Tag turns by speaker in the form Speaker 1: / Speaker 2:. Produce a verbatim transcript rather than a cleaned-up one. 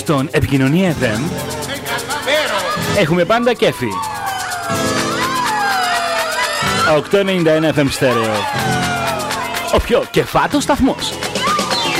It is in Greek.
Speaker 1: στον Επικοινωνία εφ εμ έχουμε πάντα κέφι. οκτακόσια ενενήντα ένα εφ εμ στέρεο. Ο πιο κεφάτος σταθμός.